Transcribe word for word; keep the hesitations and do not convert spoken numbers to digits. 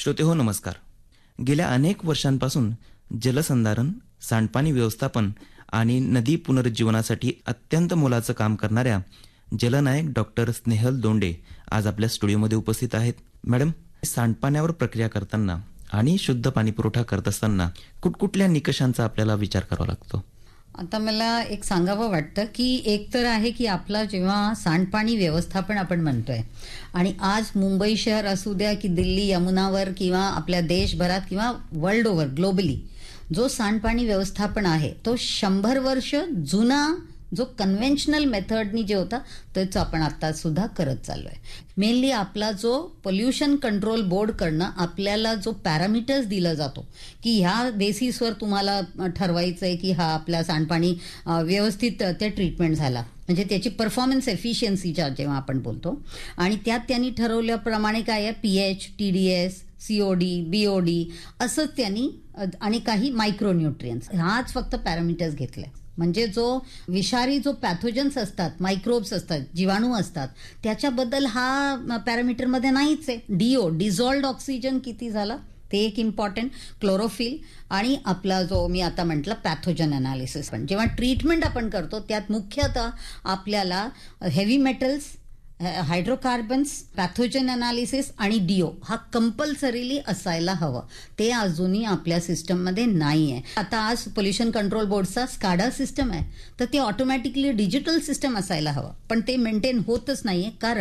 श्रोतेहो नमस्कार. गेल्या अनेक वर्षांपासून जलसंधारण, सांडपाणी व्यवस्थापन आणि नदी पुनरुज्जीवनासाठी अत्यंत मोलाचं काम करणाऱ्या जलनायक डॉक्टर स्नेहल दोंडे आज आपल्या स्टुडिओमध्ये उपस्थित आहेत. मॅडम, सांडपाण्यावर प्रक्रिया करताना आणि शुद्ध पाणी पुरवठा करत असताना कुठकुठल्या निकषांचा आपल्याला विचार करावा लागतो? आता मला एक सांगावं वाटतं की एक तर आहे की आपला जेव्हा सांडपाणी व्यवस्थापन आपण म्हणतोय आणि आज मुंबई शहर असू द्या की दिल्ली यमुनावर किंवा आपल्या देशभरात किंवा वर्ल्ड ओव्हर ग्लोबली जो सांडपाणी व्यवस्थापन आहे तो शंभर वर्ष जुना जो कन्व्हेन्शनल मेथडनी जे होता तेच आपण आता सुद्धा करत चाललोय. मेनली आपला जो पोल्युशन कंट्रोल बोर्ड कडनं आपल्याला जो पॅरामीटर्स दिला जातो की ह्या बेसिसवर तुम्हाला ठरवायचंय की हा आपला सांडपाणी व्यवस्थित ते ट्रीटमेंट झाला, म्हणजे त्याची परफॉर्मन्स एफिशियन्सीच्या जेव्हा आपण बोलतो आणि त्यात त्यांनी ठरवल्याप्रमाणे काय आहे पीएच, टीडीएस, सीओडी, बीओडी असंच त्यांनी आणि काही मायक्रोन्यूट्रियन्स हाच फक्त पॅरामीटर्स घेतले. म्हणजे जो विषारी जो पॅथोजन्स असतात, मायक्रोब्स असतात, जीवाणू असतात त्याच्याबद्दल हा पॅरामीटरमध्ये नाहीच आहे. डीओ डिझॉल्ड ऑक्सिजन किती झाला ते एक इम्पॉर्टंट, क्लोरोफिल आणि आपला जो मी आता म्हटलं पॅथोजन अनालिसिस. पण जेव्हा ट्रीटमेंट आपण करतो त्यात मुख्यतः आपल्याला heavy metals, hydrocarbons, pathogen analysis आणि डीओ हा कंपल्सरीली असायला हवं. ते अजूनही आपल्या सिस्टममध्ये नाही आहे. आता आज पोल्युशन कंट्रोल बोर्डचा स्काडा सिस्टम आहे तर ते ऑटोमॅटिकली डिजिटल सिस्टम असायला हवं, पण ते मेंटेन होतच नाहीये. कारण